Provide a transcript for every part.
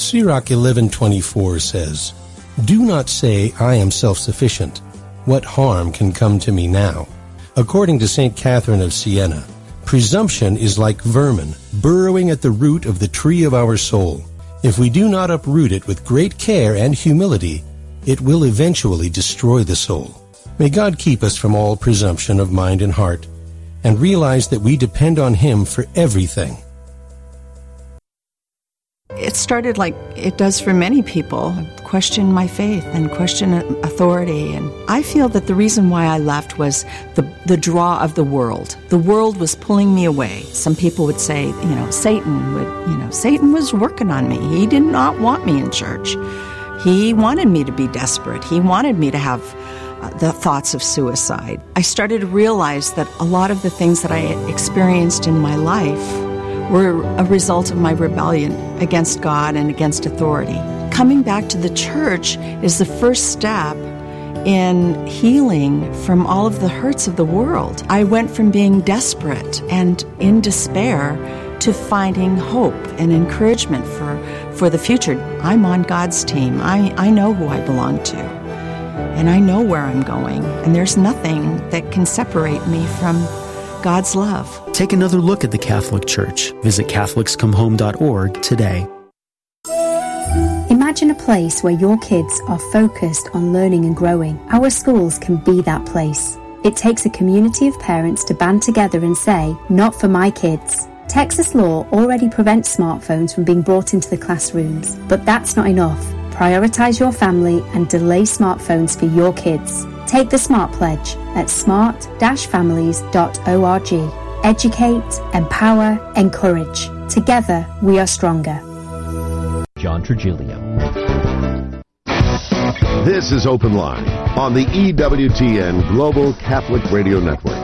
Sirach 11:24 says, "Do not say, I am self-sufficient. What harm can come to me now?" According to St. Catherine of Siena, presumption is like vermin burrowing at the root of the tree of our soul. If we do not uproot it with great care and humility, it will eventually destroy the soul. May God keep us from all presumption of mind and heart, and realize that we depend on Him for everything. It started like it does for many people, question my faith and question authority. And I feel that the reason why I left was the draw of the world. The world was pulling me away. Some people would say, Satan was working on me. He did not want me in church. He wanted me to be desperate. He wanted me to have the thoughts of suicide. I started to realize that a lot of the things that I experienced in my life were a result of my rebellion against God and against authority. Coming back to the church is the first step in healing from all of the hurts of the world. I went from being desperate and in despair to finding hope and encouragement for the future. I'm on God's team. I know who I belong to, and I know where I'm going, and there's nothing that can separate me from God's love. Take another look at the Catholic Church. Visit CatholicsComeHome.org today. Imagine a place where your kids are focused on learning and growing. Our schools can be that place. It takes a community of parents to band together and say, "Not for my kids." Texas law already prevents smartphones from being brought into the classrooms, but that's not enough. Prioritize your family and delay smartphones for your kids. Take the Smart Pledge at smart-families.org. Educate, empower, encourage. Together, we are stronger. John Trigilio. This is Open Line on the EWTN Global Catholic Radio Network.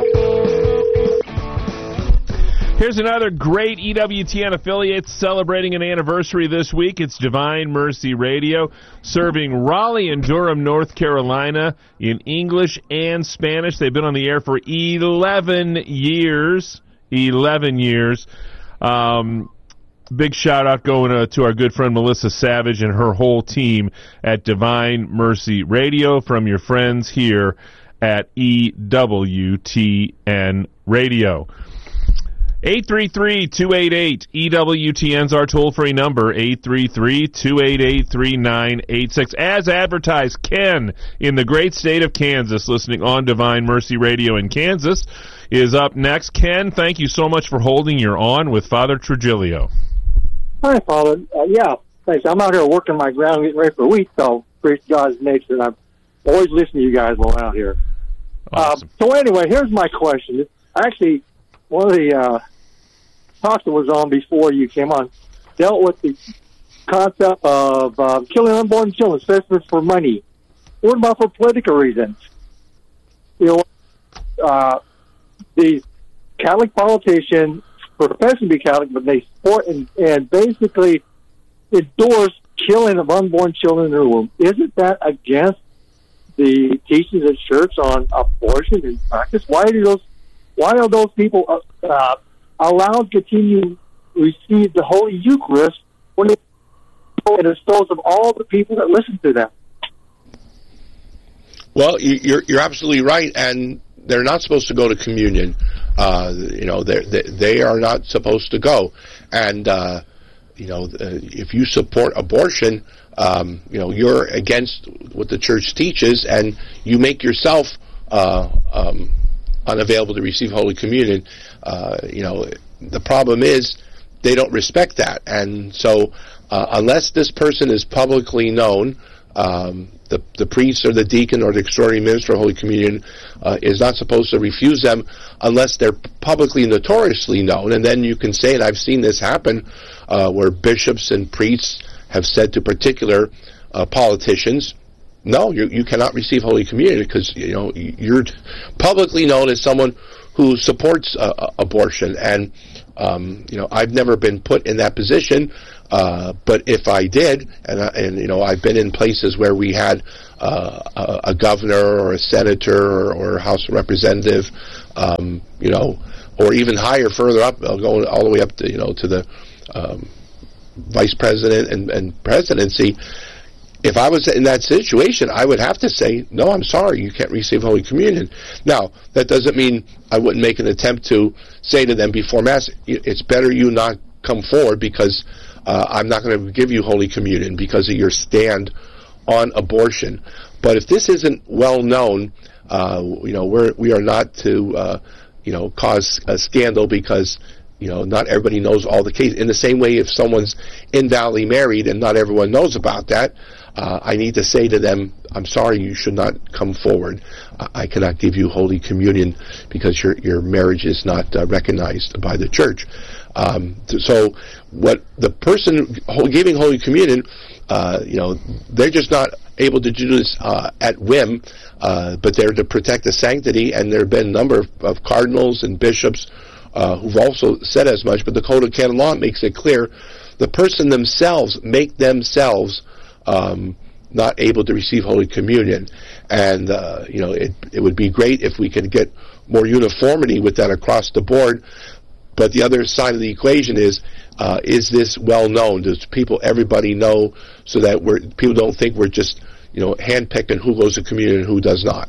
Here's another great EWTN affiliate celebrating an anniversary this week. It's Divine Mercy Radio, serving Raleigh and Durham, North Carolina, in English and Spanish. They've been on the air for 11 years. 11 years. Big shout-out going to our good friend Melissa Savage and her whole team at Divine Mercy Radio from your friends here at EWTN Radio. 833-288-EWTN's our toll-free number, 833-288-3986. As advertised, Ken in the great state of Kansas, listening on Divine Mercy Radio in Kansas, is up next. Ken, thank you so much for holding your on with Father Trigilio. Hi, Father. Thanks. I'm out here working my ground, getting ready for wheat, so praise God's nature, and I'm always listening to you guys while out here. Awesome. So anyway, here's my question. Actually, one of the talks that was on before you came on dealt with the concept of killing unborn children, especially for money. What about for political reasons? These Catholic politicians profess to be Catholic, but they support and basically endorse killing of unborn children in their womb. Isn't that against the teachings of the Church on abortion in practice? Why are those people allowed to continue to receive the Holy Eucharist when it disposed of all the people that listen to them? Well, you're absolutely right, and they're not supposed to go to communion. They are not supposed to go, and if you support abortion, you're against what the Church teaches, and you make yourself unavailable to receive Holy Communion. The problem is they don't respect that, and so unless this person is publicly known, the priest or the deacon or the extraordinary minister of Holy Communion is not supposed to refuse them unless they're publicly notoriously known. And then you can say, and I've seen this happen, where bishops and priests have said to particular politicians, no, you cannot receive Holy Communion because you're publicly known as someone who supports abortion. And I've never been put in that position. But if I did, and I've been in places where we had a governor or a senator or a House of Representative, or even higher, further up, going all the way up to the vice president and presidency, if I was in that situation, I would have to say, no, I'm sorry, you can't receive Holy Communion. Now, that doesn't mean I wouldn't make an attempt to say to them before Mass, it's better you not come forward because I'm not going to give you Holy Communion because of your stand on abortion. But if this isn't well known, we are not to cause a scandal because not everybody knows all the cases. In the same way, if someone's invalidly married and not everyone knows about that, I need to say to them, I'm sorry, you should not come forward. I cannot give you Holy Communion because your marriage is not recognized by the church. So what the person giving Holy Communion, they're just not able to do this at whim, but they're to protect the sanctity, and there have been a number of cardinals and bishops who've also said as much, but the Code of Canon Law makes it clear the person themselves make themselves not able to receive Holy Communion. And, it would be great if we could get more uniformity with that across the board. But the other side of the equation is this well known? Does everybody know so that people don't think we're just, handpicking who goes to communion and who does not?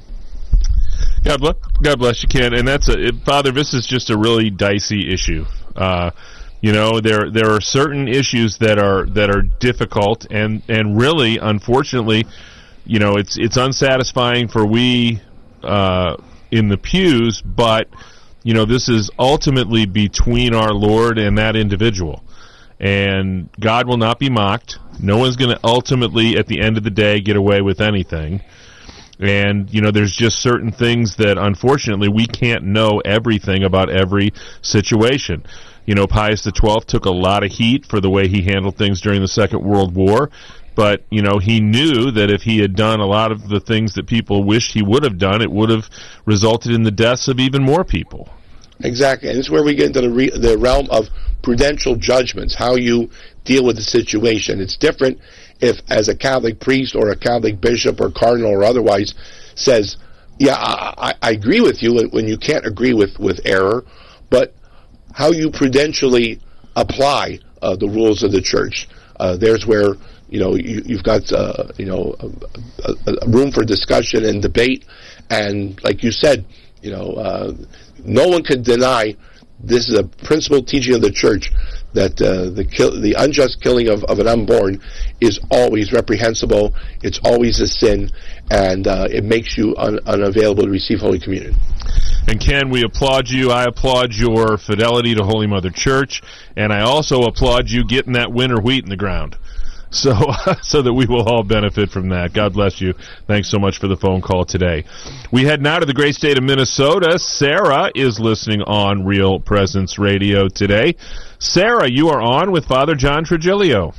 God bless you, Ken. And Father, this is just a really dicey issue. There are certain issues that are difficult and really, unfortunately, it's unsatisfying for we in the pews, but this is ultimately between our Lord and that individual. And God will not be mocked. No one's going to ultimately, at the end of the day, get away with anything. And, there's just certain things that, unfortunately, we can't know everything about every situation. Pius XII took a lot of heat for the way he handled things during the Second World War. But, he knew that if he had done a lot of the things that people wished he would have done, it would have resulted in the deaths of even more people. Exactly. And this is where we get into the realm of prudential judgments, how you deal with the situation. It's different if, as a Catholic priest or a Catholic bishop or cardinal or otherwise, says, yeah, I agree with you when you can't agree with error, but how you prudentially apply the rules of the church. There's where you've got a room for discussion and debate, and like you said, no one can deny this is a principal teaching of the church that the unjust killing of an unborn is always reprehensible. It's always a sin, and it makes you unavailable to receive Holy Communion. And Ken, we applaud you. I applaud your fidelity to Holy Mother Church, and I also applaud you getting that winter wheat in the ground. So that we will all benefit from that. God bless you. Thanks so much for the phone call today. We head now to the great state of Minnesota. Sarah is listening on Real Presence Radio today. Sarah, you are on with Father John Trigilio.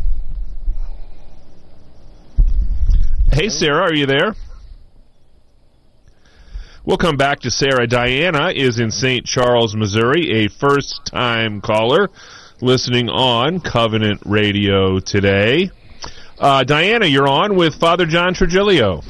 Hey, Sarah, are you there? We'll come back to Sarah. Diana is in St. Charles, Missouri, a first-time caller, listening on Covenant Radio today. Diana, you're on with Father John Trigilio.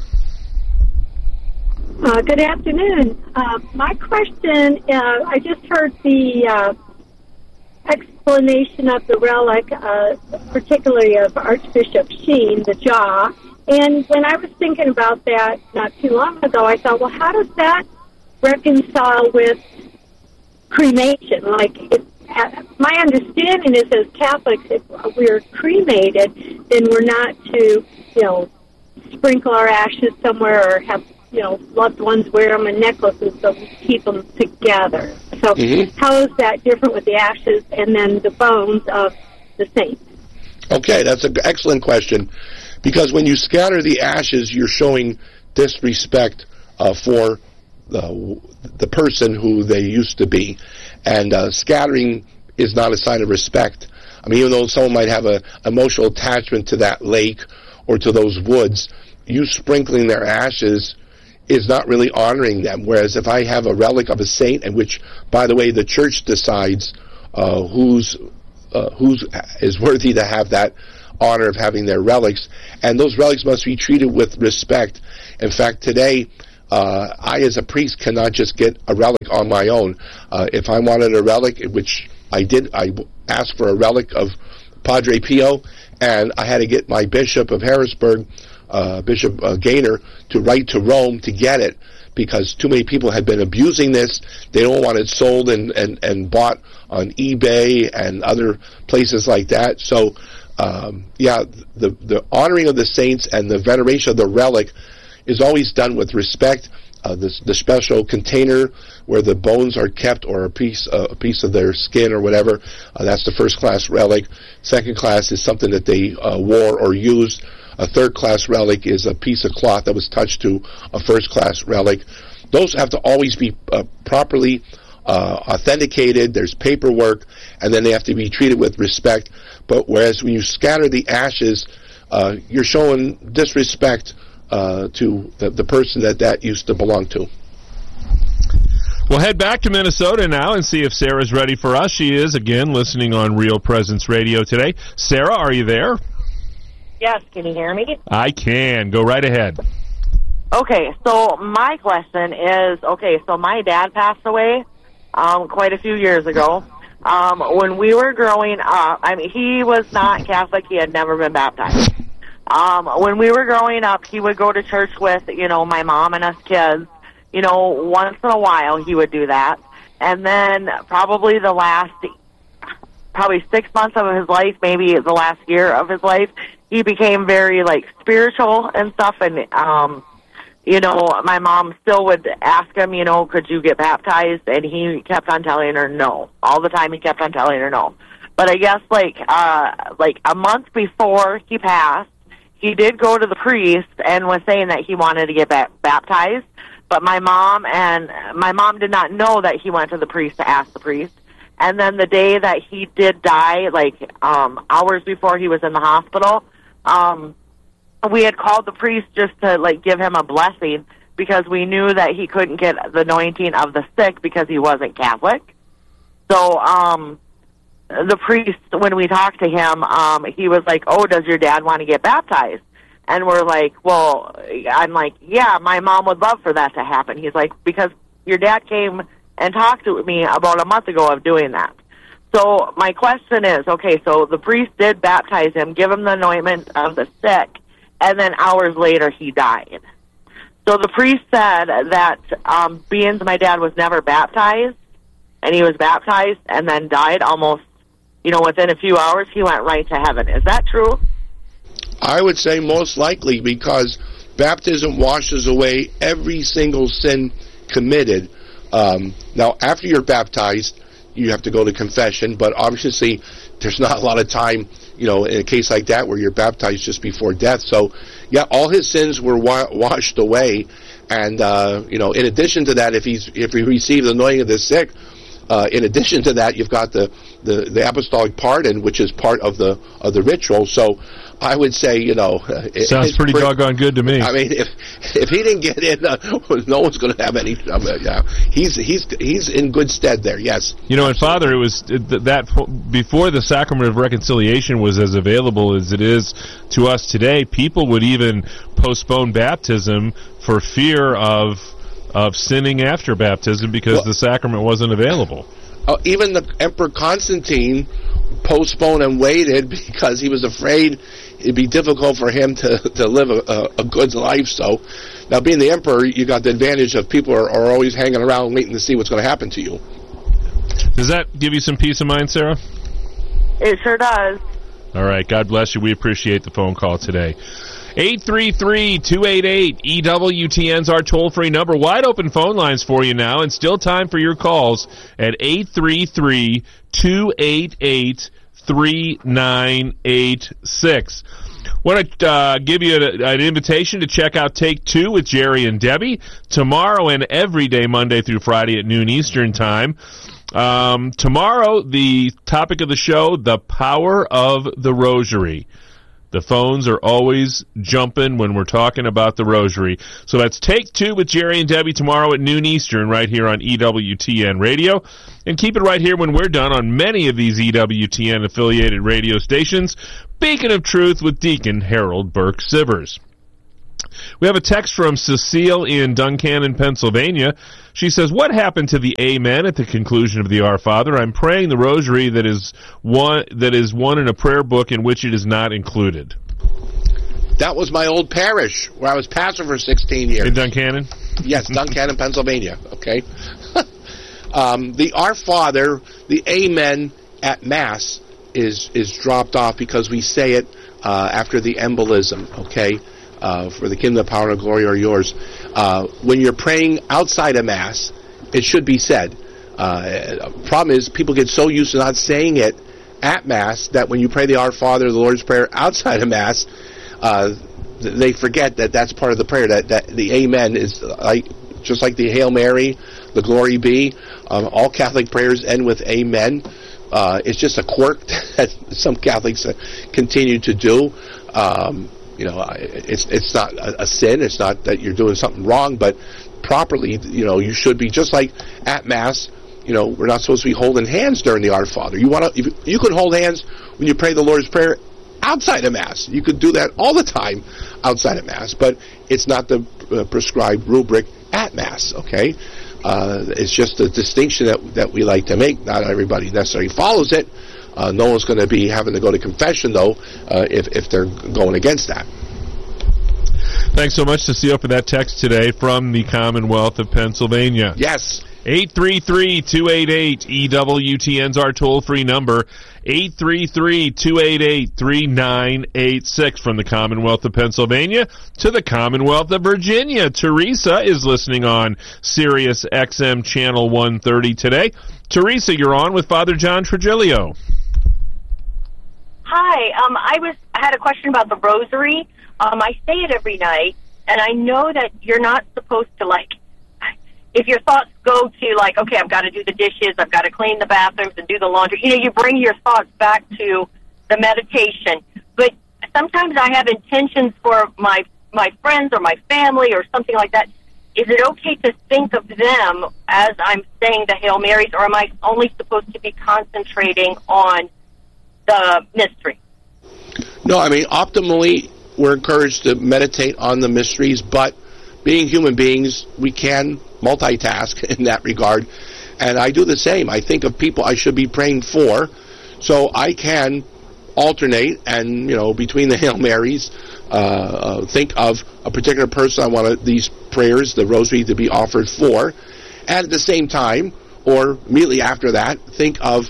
Good afternoon. My question, I just heard the explanation of the relic, particularly of Archbishop Sheen, the jaw. And when I was thinking about that not too long ago, I thought, well, how does that reconcile with cremation? My understanding is, as Catholics, if we're cremated, then we're not to, sprinkle our ashes somewhere or have, loved ones wear them in necklaces so we keep them together. So how is that different with the ashes and then the bones of the saints? Okay, that's an excellent question, because when you scatter the ashes, you're showing disrespect for the person who they used to be. And scattering is not a sign of respect. I mean, even though someone might have an emotional attachment to that lake or to those woods, you sprinkling their ashes is not really honoring them. Whereas if I have a relic of a saint, in which, by the way, the church decides who's is worthy to have that honor of having their relics, and those relics must be treated with respect. In fact, today, I, as a priest, cannot just get a relic on my own. If I wanted a relic, which I did, I asked for a relic of Padre Pio, and I had to get my Bishop of Harrisburg, Bishop Gaynor, to write to Rome to get it, because too many people had been abusing this. They don't want it sold and bought on eBay and other places like that. So, the honoring of the saints and the veneration of the relic is always done with respect. The special container where the bones are kept, or a piece of their skin or whatever, that's the first class relic. Second class is something that they wore or used. A third class relic is a piece of cloth that was touched to a first class relic. Those have to always be properly authenticated. There's paperwork, and then they have to be treated with respect. But whereas when you scatter the ashes, you're showing disrespect to the person that used to belong to. We'll head back to Minnesota now and see if Sarah's ready for us. She is, again, listening on Real Presence Radio today. Sarah, are you there? Yes, can you hear me? I can. Go right ahead. Okay, so my question is, so my dad passed away quite a few years ago. When we were growing up, he was not Catholic. He had never been baptized. When we were growing up, he would go to church with, my mom and us kids. Once in a while he would do that. And then probably the last 6 months of his life, maybe the last year of his life, he became very, spiritual and stuff. And, my mom still would ask him, could you get baptized? And he kept on telling her no. All the time he kept on telling her no. But I guess, a month before he passed, he did go to the priest and was saying that he wanted to get baptized. But my mom did not know that he went to the priest to ask the priest. And then the day that he did die, hours before he was in the hospital, we had called the priest just to, give him a blessing, because we knew that he couldn't get the anointing of the sick because he wasn't Catholic. So, the priest, when we talked to him, he was like, "Oh, does your dad want to get baptized?" And we're like, "Well," I'm like, "Yeah, my mom would love for that to happen." He's like, "Because your dad came and talked to me about a month ago of doing that." So my question is, so the priest did baptize him, give him the anointment of the sick, and then hours later he died. So the priest said that being my dad was never baptized, and he was baptized and then died almost, within a few hours, he went right to heaven. Is that true? I would say most likely, because baptism washes away every single sin committed. Now, after you're baptized, you have to go to confession, but obviously there's not a lot of time, in a case like that where you're baptized just before death. So, yeah, all his sins were washed away, and in addition to that, if he received the anointing of the sick, in addition to that, you've got the apostolic pardon, which is part of the ritual. So, I would say, sounds pretty doggone good to me. I mean, if he didn't get in, no one's going to have any. He's in good stead there. Yes. And Father, it was that before the sacrament of reconciliation was as available as it is to us today. People would even postpone baptism for fear of sinning after baptism because the sacrament wasn't available. Even the Emperor Constantine postponed and waited because he was afraid it'd be difficult for him to live a good life. So now, being the emperor, you got the advantage of people are always hanging around waiting to see what's going to happen to you. Does that give you some peace of mind, Sarah? It sure does. All right. God bless you. We appreciate the phone call today. 833-288-EWTN's our toll-free number. Wide open phone lines for you now, and still time for your calls at 833-288-3986. Want to give you an invitation to check out Take Two with Jerry and Debbie tomorrow and every day, Monday through Friday at noon Eastern Time. Tomorrow, the topic of the show, the power of the rosary. The phones are always jumping when we're talking about the rosary. So that's Take Two with Jerry and Debbie tomorrow at noon Eastern right here on EWTN Radio. And keep it right here when we're done on many of these EWTN-affiliated radio stations. Beacon of Truth with Deacon Harold Burke Sivers. We have a text from Cecile in Duncannon, Pennsylvania. She says, what happened to the Amen at the conclusion of the Our Father? I'm praying the rosary that is one in a prayer book in which it is not included. That was my old parish where I was pastor for 16 years. In Duncannon? Yes, Duncannon, Pennsylvania. Okay. The Our Father, the Amen at Mass is dropped off because we say it after the embolism, okay? For the kingdom, the power, and glory are yours. When you're praying outside of Mass, it should be said. Problem is, people get so used to not saying it at Mass that when you pray the Our Father, the Lord's Prayer outside of Mass, they forget that that's part of the prayer. That the Amen is just like the Hail Mary, the Glory Be. All Catholic prayers end with Amen. It's just a quirk that some Catholics continue to do. It's not a sin. It's not that you're doing something wrong, but properly, you should be just like at Mass. We're not supposed to be holding hands during the Our Father. You can hold hands when you pray the Lord's Prayer outside of Mass. You could do that all the time outside of Mass, but it's not the prescribed rubric at Mass. Okay, it's just a distinction that we like to make. Not everybody necessarily follows it. No one's going to be having to go to confession, though, if they're going against that. Thanks so much, Cecile, for that text today from the Commonwealth of Pennsylvania. Yes. 833-288-EWTN's our toll-free number. 833-288-3986 from the Commonwealth of Pennsylvania to the Commonwealth of Virginia. Teresa is listening on Sirius XM Channel 130 today. Teresa, you're on with Father John Trigilio. Hi, I had a question about the rosary. I say it every night, and I know that you're not supposed to, if your thoughts go to, okay, I've got to do the dishes, I've got to clean the bathrooms and do the laundry, you bring your thoughts back to the meditation. But sometimes I have intentions for my friends or my family or something like that. Is it okay to think of them as I'm saying the Hail Marys, or am I only supposed to be concentrating on the mystery? No, optimally, we're encouraged to meditate on the mysteries, but being human beings, we can multitask in that regard. And I do the same. I think of people I should be praying for, so I can alternate and, between the Hail Marys, think of a particular person I want these prayers, the rosary, to be offered for. And at the same time, or immediately after that, think of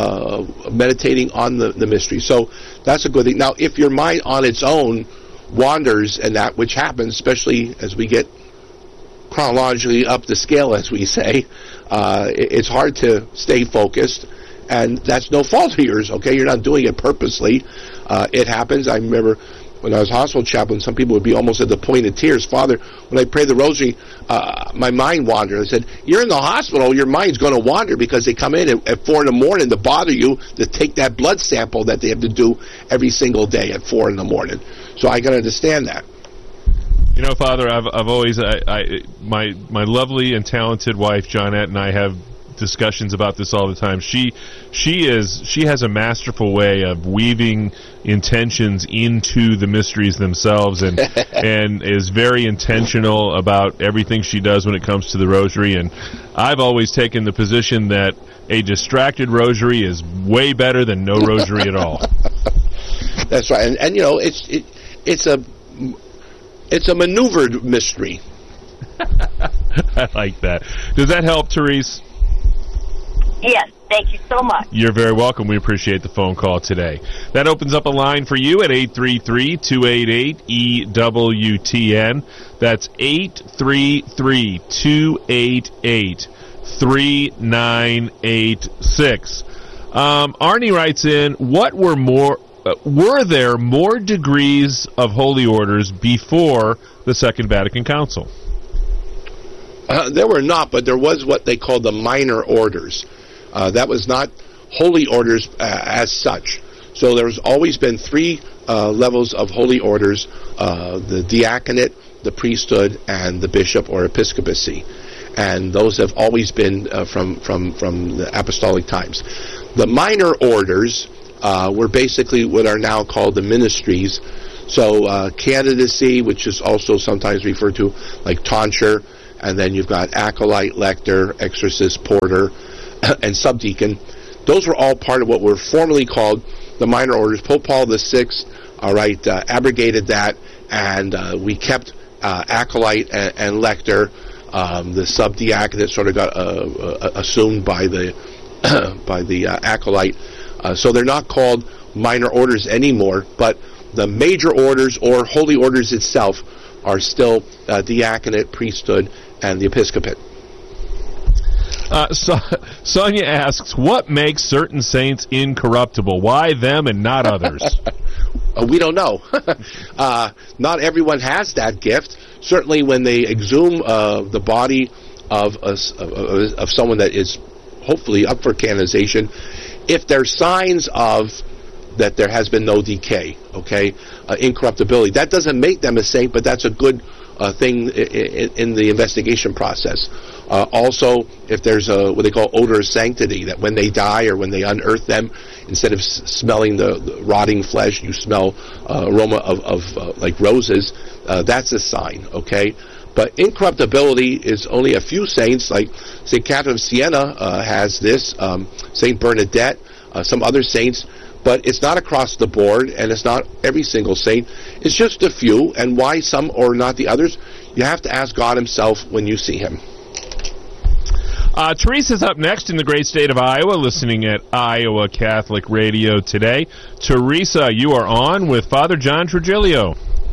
meditating on the mystery. So that's a good thing. Now, if your mind on its own wanders, and that which happens, especially as we get chronologically up the scale, as we say, it's hard to stay focused, and that's no fault of yours, okay? You're not doing it purposely. It happens. I remember when I was hospital chaplain, some people would be almost at the point of tears. Father, when I pray the rosary, my mind wandered. I said, you're in the hospital, your mind's going to wander because they come in at 4 in the morning to bother you to take that blood sample that they have to do every single day at 4 in the morning. So I can understand that. Father, I've always my lovely and talented wife Johnette and I have discussions about this all the time. She has a masterful way of weaving intentions into the mysteries themselves, and and is very intentional about everything she does when it comes to the rosary. And I've always taken the position that a distracted rosary is way better than no rosary at all. That's right, and it's a maneuvered mystery. I like that. Does that help, Therese? Yes, thank you so much. You're very welcome. We appreciate the phone call today. That opens up a line for you at 833-288-EWTN. That's 833-288-3986. Arnie writes in, were there more degrees of holy orders before the Second Vatican Council? There were not, but there was what they called the minor orders. That was not holy orders as such. So there's always been 3 levels of holy orders, the diaconate, the priesthood, and the bishop or episcopacy. And those have always been from the apostolic times. The minor orders were basically what are now called the ministries. So candidacy, which is also sometimes referred to like tonsure, and then you've got acolyte, lector, exorcist, porter, and subdeacon. Those were all part of what were formerly called the minor orders. Pope Paul VI, abrogated that, and we kept acolyte and lector. The subdiaconate sort of got assumed by the acolyte. So they're not called minor orders anymore, but the major orders or holy orders itself are still diaconate, priesthood, and the episcopate. Sonia asks, what makes certain saints incorruptible? Why them and not others? We don't know. Not everyone has that gift. Certainly when they exhume the body of someone that is hopefully up for canonization, if there's signs of that there has been no decay, incorruptibility, that doesn't make them a saint, but that's a good thing in the investigation process. Also, if there's what they call odor of sanctity, that when they die or when they unearth them, instead of smelling the rotting flesh, you smell aroma of like roses, that's a sign, But incorruptibility is only a few saints, like St. Catherine of Siena has this, St. Bernadette, some other saints, but it's not across the board, and it's not every single saint. It's just a few, and why some or not the others, you have to ask God himself when you see him. Teresa's up next in the great state of Iowa, listening at Iowa Catholic Radio today. Teresa, you are on with Father John Trigilio.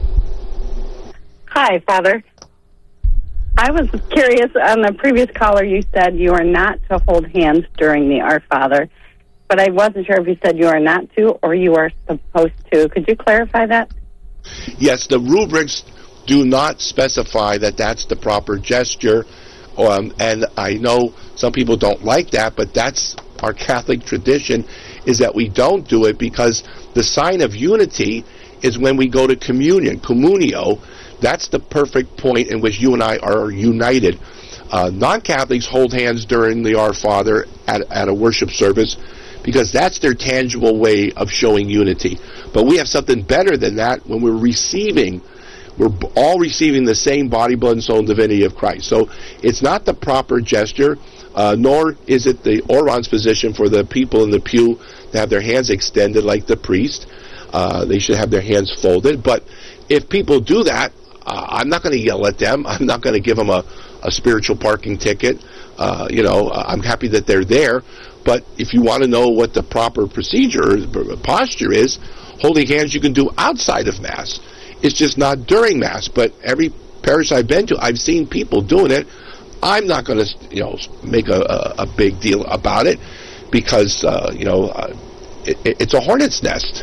Hi, Father. I was curious, on the previous caller you said you are not to hold hands during the Our Father, but I wasn't sure if you said you are not to or you are supposed to. Could you clarify that? Yes, the rubrics do not specify that that's the proper gesture, and I know some people don't like that, but that's our Catholic tradition, is that we don't do it because the sign of unity is when we go to communion, communio. That's the perfect point in which you and I are united. Non-Catholics hold hands during the Our Father at a worship service because that's their tangible way of showing unity. But we have something better than that when we're all receiving the same body, blood, and soul and divinity of Christ. So it's not the proper gesture, nor is it the Orans position for the people in the pew to have their hands extended like the priest. They should have their hands folded. But if people do that, I'm not going to yell at them. I'm not going to give them a spiritual parking ticket. I'm happy that they're there. But if you want to know what the proper posture is, holding hands you can do outside of Mass. It's just not during Mass. But every parish I've been to, I've seen people doing it. I'm not going to, make a big deal about it because, it's a hornet's nest.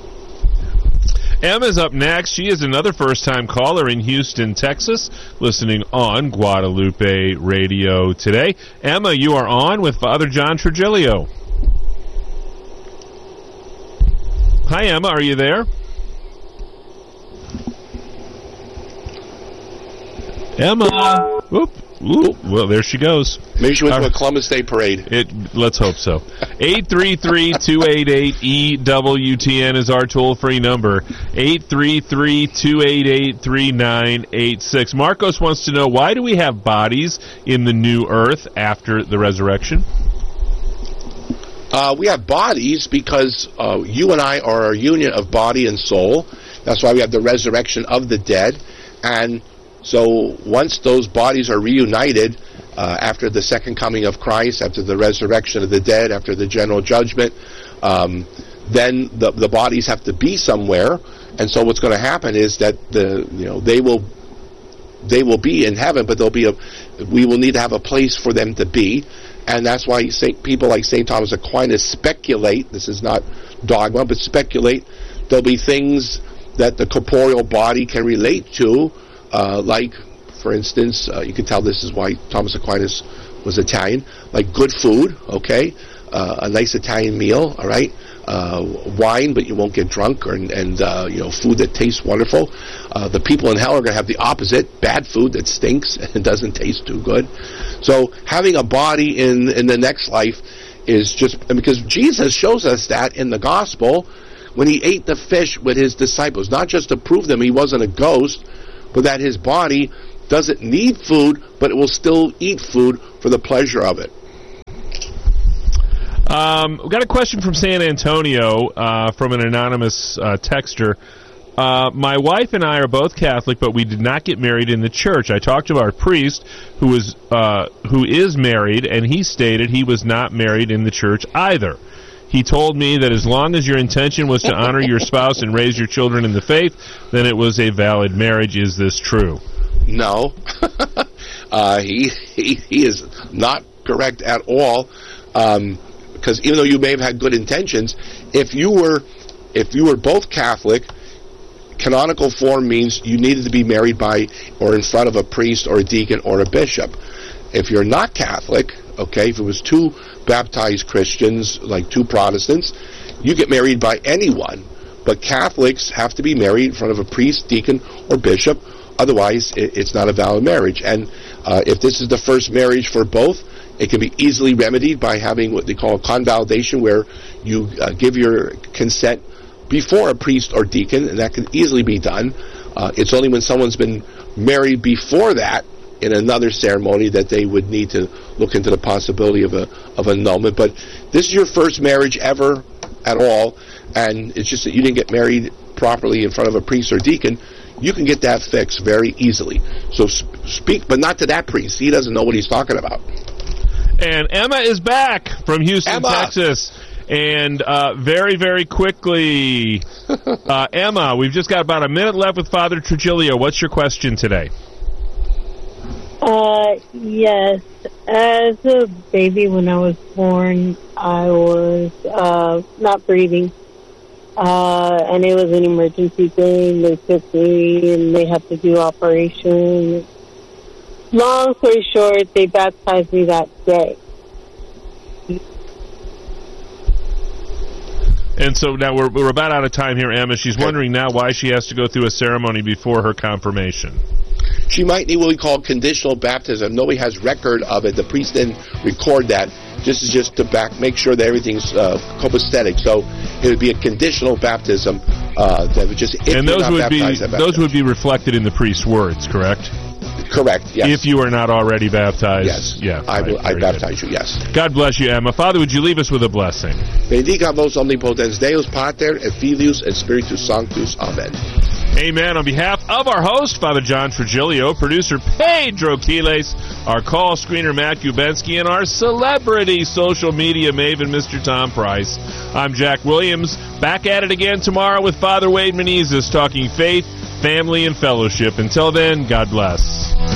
Emma's up next. She is another first-time caller in Houston, Texas, listening on Guadalupe Radio today. Emma, you are on with Father John Trigilio. Hi, Emma. Are you there? Emma. Oop. Ooh, well, there she goes. Maybe she went to a Columbus Day parade. Let's hope so. 833-288-EWTN is our toll-free number. 833-288-3986. Marcos wants to know, why do we have bodies in the new earth after the resurrection? We have bodies because you and I are a union of body and soul. That's why we have the resurrection of the dead. And so once those bodies are reunited after the second coming of Christ, after the resurrection of the dead, after the general judgment, then the bodies have to be somewhere. And so what's going to happen is that they will be in heaven, but we will need to have a place for them to be. And that's why people like St. Thomas Aquinas speculate, this is not dogma, but speculate, there'll be things that the corporeal body can relate to, like, for instance, you can tell this is why Thomas Aquinas was Italian, like good food, a nice Italian meal, all right, wine, but you won't get drunk, and food that tastes wonderful. The people in hell are going to have the opposite, bad food that stinks and doesn't taste too good. So having a body in the next life is just, because Jesus shows us that in the gospel, when he ate the fish with his disciples, not just to prove them he wasn't a ghost, but that his body doesn't need food, but it will still eat food for the pleasure of it. We've got a question from San Antonio from an anonymous texter. My wife and I are both Catholic, but we did not get married in the church. I talked to our priest, who is married, and he stated he was not married in the church either. He told me that as long as your intention was to honor your spouse and raise your children in the faith, then it was a valid marriage. Is this true? No. He is not correct at all. Because even though you may have had good intentions, if you were both Catholic, canonical form means you needed to be married by or in front of a priest or a deacon or a bishop. If you're not Catholic, okay, if it was two baptized Christians, like two Protestants, you get married by anyone. But Catholics have to be married in front of a priest, deacon, or bishop. Otherwise, it's not a valid marriage. And if this is the first marriage for both, it can be easily remedied by having what they call convalidation, where you give your consent before a priest or deacon, and that can easily be done. It's only when someone's been married before that in another ceremony that they would need to look into the possibility of annulment. But this is your first marriage ever at all, and it's just that you didn't get married properly in front of a priest or deacon. You can get that fixed very easily. So speak, but not to that priest. He doesn't know what he's talking about. And Emma is back from Houston, Texas. And very, very quickly, Emma, we've just got about a minute left with Father Trigilio. What's your question today? Yes. As a baby, when I was born, I was not breathing. And it was an emergency thing. They took me and they had to do operation. Long story short, they baptized me that day. And so now we're about out of time here, Emma. She's wondering now why she has to go through a ceremony before her confirmation. She might need what we call conditional baptism. Nobody has record of it. The priest didn't record that. This is just to make sure that everything's copacetic. So it would be a conditional baptism. That would just and those would be reflected in the priest's words, correct? Correct, yes. If you are not already baptized. Yes. Yeah, I baptize you, yes. God bless you, Emma. Father, would you leave us with a blessing? Benedicat vos omnipotens Deus Pater et Filius et Spiritus Sanctus. Amen. Amen. On behalf of our host, Father John Trigilio, producer Pedro Quiles, our call screener Matt Gubensky, and our celebrity social media maven, Mr. Tom Price, I'm Jack Williams. Back at it again tomorrow with Father Wade Menezes, talking faith, family, and fellowship. Until then, God bless.